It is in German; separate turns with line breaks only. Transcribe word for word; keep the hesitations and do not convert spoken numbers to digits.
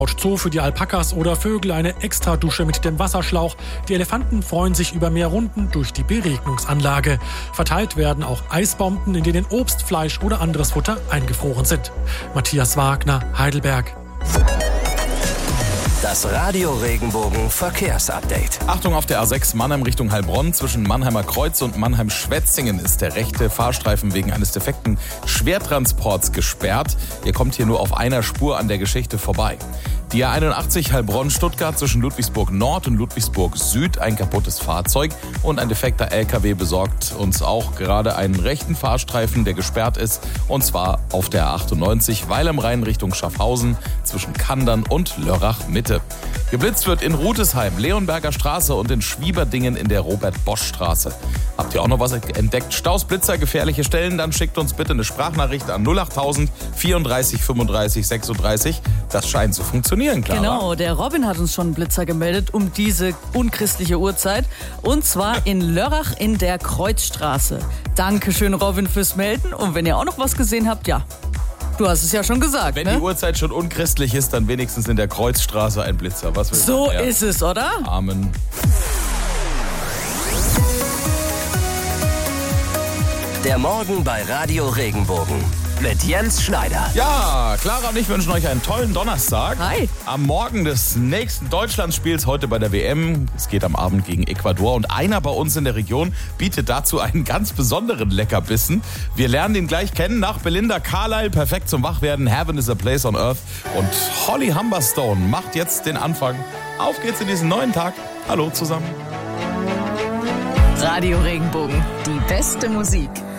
Zoo für die Alpakas oder Vögel eine Extradusche mit dem Wasserschlauch. Die Elefanten freuen sich über mehr Runden durch die Beregnungsanlage. Verteilt werden auch Eisbomben, in denen Obst, Fleisch oder anderes Futter eingefroren sind. Matthias Wagner, Heidelberg.
Das Radio Regenbogen Verkehrsupdate.
Achtung auf der A sechs Mannheim Richtung Heilbronn. Zwischen Mannheimer Kreuz und Mannheim-Schwetzingen ist der rechte Fahrstreifen wegen eines defekten Schwertransports gesperrt. Ihr kommt hier nur auf einer Spur an der Geschichte vorbei. Die A einundachtzig Heilbronn-Stuttgart zwischen Ludwigsburg Nord und Ludwigsburg Süd. Ein kaputtes Fahrzeug und ein defekter L K W besorgt uns auch gerade einen rechten Fahrstreifen, der gesperrt ist. Und zwar auf der A achtundneunzig Weil am Rhein Richtung Schaffhausen zwischen Kandern und Lörrach Mitte. Geblitzt wird in Rutesheim, Leonberger Straße und in Schwieberdingen in der Robert-Bosch-Straße. Habt ihr auch noch was entdeckt? Staus, Blitzer, gefährliche Stellen? Dann schickt uns bitte eine Sprachnachricht an null achttausend vierunddreißig fünfunddreißig sechsunddreißig. Das scheint zu funktionieren, Clara.
Genau, der Robin hat uns schon einen Blitzer gemeldet um diese unchristliche Uhrzeit. Und zwar in Lörrach in der Kreuzstraße. Dankeschön, Robin, fürs Melden. Und wenn ihr auch noch was gesehen habt, ja, du hast es ja schon gesagt.
Wenn
ne?
die Uhrzeit schon unchristlich ist, dann wenigstens in der Kreuzstraße ein Blitzer. Was will
So
man? Ja.
ist es, oder?
Amen.
Der Morgen bei Radio Regenbogen mit Jens Schneider.
Ja, Clara und ich wünschen euch einen tollen Donnerstag.
Hi.
Am Morgen des nächsten Deutschlandspiels heute bei der W M. Es geht am Abend gegen Ecuador und einer bei uns in der Region bietet dazu einen ganz besonderen Leckerbissen. Wir lernen ihn gleich kennen nach Belinda Carlisle, perfekt zum Wachwerden. Heaven is a place on earth. Und Holly Humberstone macht jetzt den Anfang. Auf geht's in diesen neuen Tag. Hallo zusammen.
Radio Regenbogen, die beste Musik.